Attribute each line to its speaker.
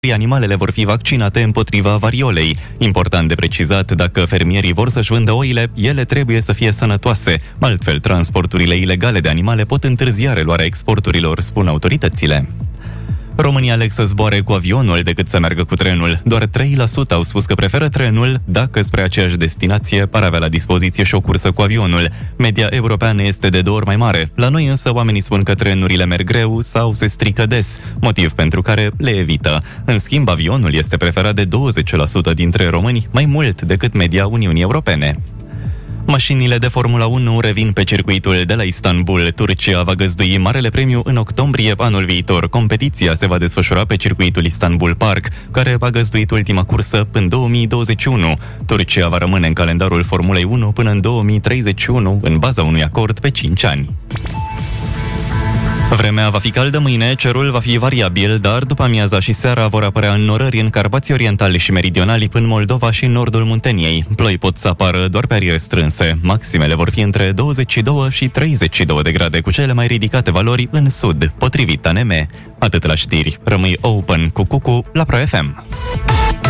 Speaker 1: animalele vor fi vaccinate împotriva variolei. Important de precizat, dacă fermierii vor să-și vândă oile, ele trebuie să fie sănătoase. Altfel, transporturile ilegale de animale pot întârzia reluarea exporturilor, spun autoritățile. Românii aleg să zboare cu avionul decât să meargă cu trenul. Doar 3% au spus că preferă trenul dacă spre aceeași destinație par avea la dispoziție și o cursă cu avionul. Media europeană este de 2 ori mai mare. La noi însă oamenii spun că trenurile merg greu sau se strică des, motiv pentru care le evită. În schimb, avionul este preferat de 20% dintre români, mai mult decât media Uniunii Europene. Mașinile de Formula 1 revin pe circuitul de la Istanbul. Turcia va găzdui Marele Premiu în octombrie anul viitor. Competiția se va desfășura pe circuitul Istanbul Park, care va găzduit ultima cursă până în 2021. Turcia va rămâne în calendarul Formulei 1 până în 2031, în baza unui acord pe 5 ani. Vremea va fi caldă mâine, cerul va fi variabil, dar după amiaza și seara vor apărea înnorări în Carpații Orientali și Meridionali până Moldova și în nordul Munteniei. Ploi pot să apară doar pe arii restrânse. Maximele vor fi între 22 și 32 de grade, cu cele mai ridicate valori în sud, potrivit ANM. Atât la știri. Rămâi open cu Cucu la Pro FM.